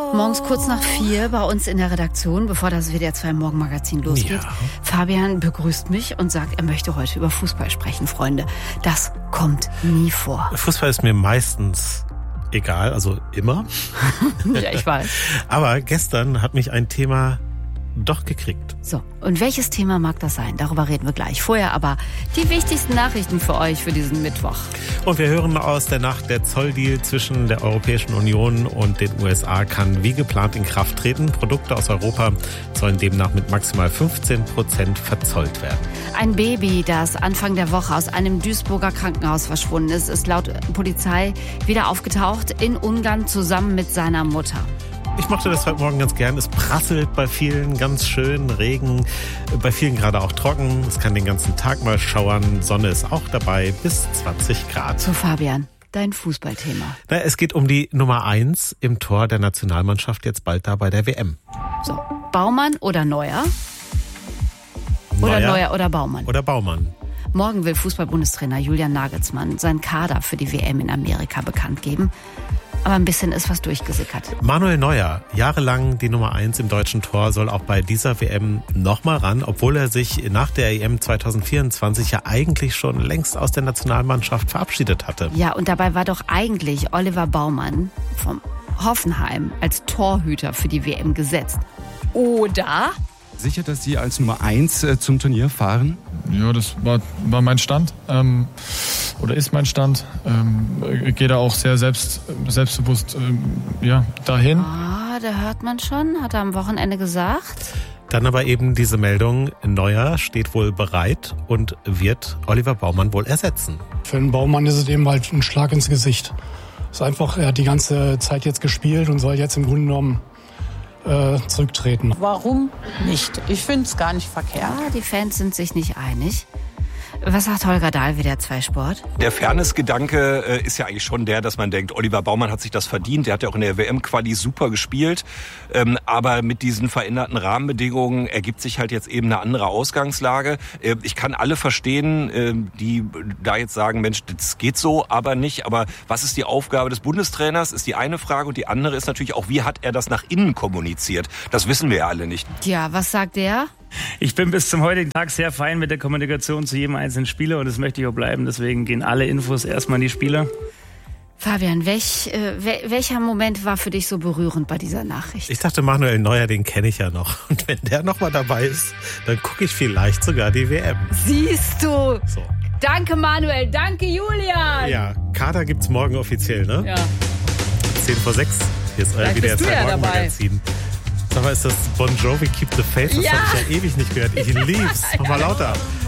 Morgens kurz nach 4 bei uns in der Redaktion, bevor das WDR 2 Morgenmagazin losgeht. Ja. Fabian begrüßt mich und sagt, er möchte heute über Fußball sprechen, Freunde. Das kommt nie vor. Fußball ist mir meistens egal, also immer. Ja, ich weiß. Aber gestern hat mich ein Thema doch gekriegt. So, und welches Thema mag das sein? Darüber reden wir gleich. Vorher aber die wichtigsten Nachrichten für euch für diesen Mittwoch. Und wir hören aus der Nacht, der Zolldeal zwischen der Europäischen Union und den USA kann wie geplant in Kraft treten. Produkte aus Europa sollen demnach mit maximal 15% verzollt werden. Ein Baby, das Anfang der Woche aus einem Duisburger Krankenhaus verschwunden ist, ist laut Polizei wieder aufgetaucht in Ungarn zusammen mit seiner Mutter. Ich mochte das heute Morgen ganz gern. Es prasselt bei vielen ganz schön, Regen, bei vielen gerade auch trocken. Es kann den ganzen Tag mal schauern. Sonne ist auch dabei, bis 20 Grad. So, Fabian, dein Fußballthema. Es geht um die Nummer 1 im Tor der Nationalmannschaft, jetzt bald da bei der WM. So, Baumann oder Neuer? Oder Neuer oder Baumann? Oder Baumann. Morgen will Fußball-Bundestrainer Julian Nagelsmann seinen Kader für die WM in Amerika bekannt geben. Aber ein bisschen ist was durchgesickert. Manuel Neuer, jahrelang die Nummer 1 im deutschen Tor, soll auch bei dieser WM nochmal ran, obwohl er sich nach der EM 2024 ja eigentlich schon längst aus der Nationalmannschaft verabschiedet hatte. Ja, und dabei war doch eigentlich Oliver Baumann vom Hoffenheim als Torhüter für die WM gesetzt. Oder? Sicher, dass Sie als Nummer 1 zum Turnier fahren? Ja, das war mein Stand oder ist mein Stand. Ich gehe da auch sehr selbstbewusst dahin. Ah, da hört man schon, hat er am Wochenende gesagt. Dann aber eben diese Meldung, Neuer steht wohl bereit und wird Oliver Baumann wohl ersetzen. Für einen Baumann ist es eben halt ein Schlag ins Gesicht. Es ist einfach, er hat die ganze Zeit jetzt gespielt und soll jetzt im Grunde genommen zurücktreten. Warum nicht? Ich finde es gar nicht verkehrt. Ja, die Fans sind sich nicht einig. Was sagt Holger Dahl, WDR 2 Sport? Der Fairness-Gedanke ist ja eigentlich schon der, dass man denkt, Oliver Baumann hat sich das verdient. Der hat ja auch in der WM-Quali super gespielt. Aber mit diesen veränderten Rahmenbedingungen ergibt sich halt jetzt eben eine andere Ausgangslage. Ich kann alle verstehen, die da jetzt sagen, Mensch, das geht so, aber nicht. Aber was ist die Aufgabe des Bundestrainers, ist die eine Frage. Und die andere ist natürlich auch, wie hat er das nach innen kommuniziert? Das wissen wir ja alle nicht. Ja, was sagt er? Ich bin bis zum heutigen Tag sehr fein mit der Kommunikation zu jedem einzelnen Spieler und das möchte ich auch bleiben. Deswegen gehen alle Infos erstmal an die Spieler. Fabian, welcher Moment war für dich so berührend bei dieser Nachricht? Ich dachte, Manuel Neuer, den kenne ich ja noch. Und wenn der nochmal dabei ist, dann gucke ich vielleicht sogar die WM. Siehst du? So. Danke Manuel, danke Julian. Ja, Kader gibt's morgen offiziell, ne? Ja. 5:10. Hier ist euer WDR 2 Morgenmagazin. Sag mal, ist das Bon Jovi Keep the Faith? Das habe ich ja ewig nicht gehört. Ich lieb's. Mach mal lauter.